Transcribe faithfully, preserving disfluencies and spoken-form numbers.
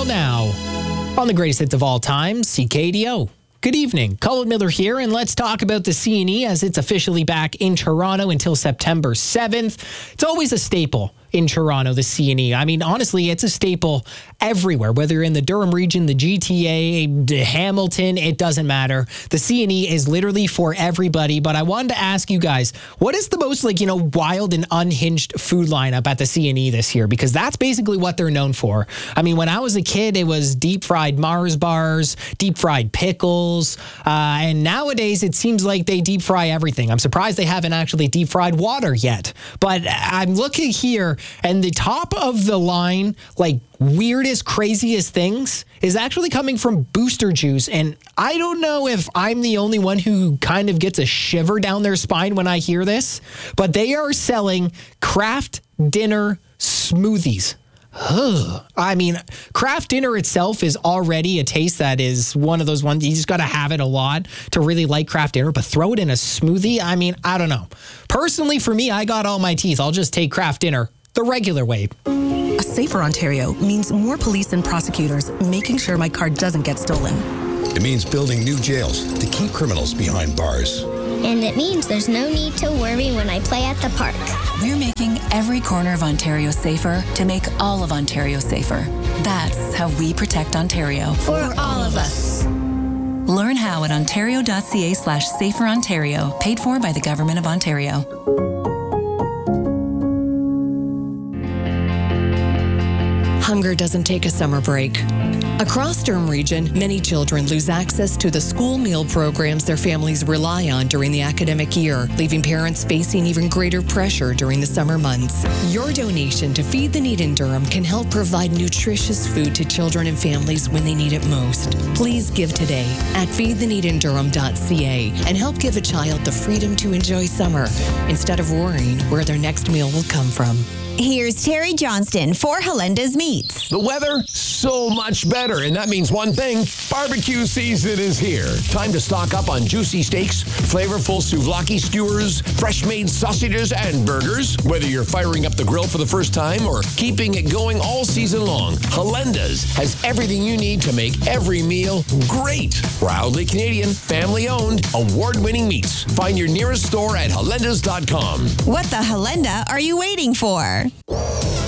Well, now, on the greatest hits of all time, C K D O. Good evening. Colin Miller here, and let's talk about the C and E as it's officially back in Toronto until September seventh. It's always a staple in Toronto, the C and E. I mean, honestly, it's a staple everywhere, whether you're in the Durham region, the G T A, Hamilton, it doesn't matter. The C and E is literally for everybody, but I wanted to ask you guys, what is the most, like, you know, wild and unhinged food lineup at the C and E this year? Because that's basically what they're known for. I mean, when I was a kid, it was deep-fried Mars bars, deep-fried pickles, uh, and nowadays it seems like they deep-fry everything. I'm surprised they haven't actually deep-fried water yet, but I'm looking here, and the top of the line, like, weirdest, craziest things is actually coming from Booster Juice. And I don't know if I'm the only one who kind of gets a shiver down their spine when I hear this, but they are selling craft dinner smoothies. Ugh. I mean, craft dinner itself is already a taste that is one of those ones, you just got to have it a lot to really like craft dinner, but throw it in a smoothie? I mean, I don't know. Personally, for me, I got all my teeth. I'll just take craft dinner the regular way. A safer Ontario means more police and prosecutors making sure my car doesn't get stolen. It means building new jails to keep criminals behind bars. And it means there's no need to worry when I play at the park. We're making every corner of Ontario safer to make all of Ontario safer. That's how we protect Ontario. For all of us. Learn how at ontario.ca slash safer Ontario, paid for by the Government of Ontario. Hunger doesn't take a summer break. Across Durham Region, many children lose access to the school meal programs their families rely on during the academic year, leaving parents facing even greater pressure during the summer months. Your donation to Feed the Need in Durham can help provide nutritious food to children and families when they need it most. Please give today at feed the need in durham dot c a and help give a child the freedom to enjoy summer instead of worrying where their next meal will come from. Here's Terry Johnston for Halenda's Meats. The weather, so much better, and that means one thing: barbecue season is here. Time to stock up on juicy steaks, flavorful souvlaki skewers, fresh-made sausages, and burgers. Whether you're firing up the grill for the first time or keeping it going all season long, Halenda's has everything you need to make every meal great. Proudly Canadian, family-owned, award-winning meats. Find your nearest store at halendas dot com. What the Halenda are you waiting for?